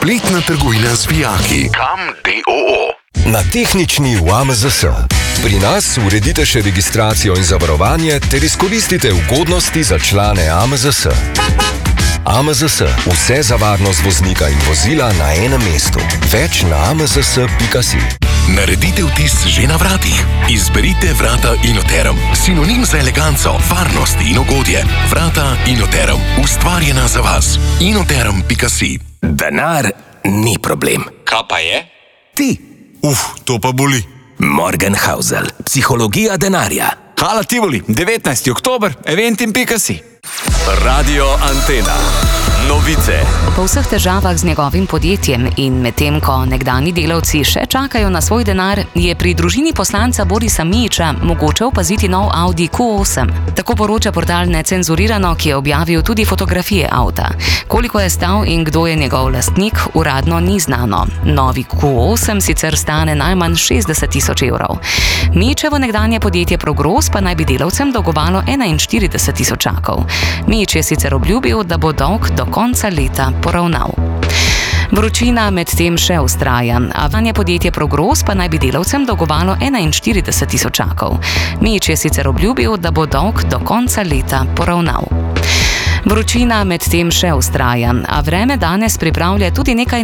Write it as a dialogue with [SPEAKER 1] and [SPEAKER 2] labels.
[SPEAKER 1] Spletna trgovina z vijaki. Kam.de.
[SPEAKER 2] Na tehnični v AMZS. Pri nas uredite še registracijo in zavarovanje ter izkoristite ugodnosti za člane AMZS. AMZS. Vse za varnost voznika in vozila na enem mestu. Več na amzs.si.
[SPEAKER 1] Naredite vtis že na vratih. Izberite vrata Inoterum. Sinonim za eleganco, varnost in ugodje. Vrata Inoterum. Ustvarjena za vas. Inoterum.si.
[SPEAKER 3] Denar ni problem.
[SPEAKER 4] Kaj pa je?
[SPEAKER 3] Ti.
[SPEAKER 5] To pa boli.
[SPEAKER 3] Morgenhausel. Psihologija denarja.
[SPEAKER 5] Hala Tivoli, 19. oktober, eventim.si.
[SPEAKER 6] Radio Antena. Novice.
[SPEAKER 7] Po vseh težavah z njegovim podjetjem in medtem, ko nekdani delavci še čakajo na svoj denar, je pri družini poslanca Borisa Mijića mogoče opaziti nov Audi Q8. Tako poroča portal Necenzurirano, ki je objavil tudi fotografije avta. Koliko je stal in kdo je njegov lastnik, uradno ni znano. Novi Q8 sicer stane najmanj 60.000 evrov. Mijićevo nekdanje podjetje Progros pa naj bi delavcem dolgovalo 41.000. Mijić je sicer obljubil, da bo dolg do konca leta poravnal. Vročina medtem še vztraja, a vanje podjetje Progros pa naj bi delavcem dolgovalo 41.000. Mijić je sicer obljubil, da bo dolg do konca leta poravnal. Vročina medtem še vztraja, a vreme danes pripravlja tudi nekaj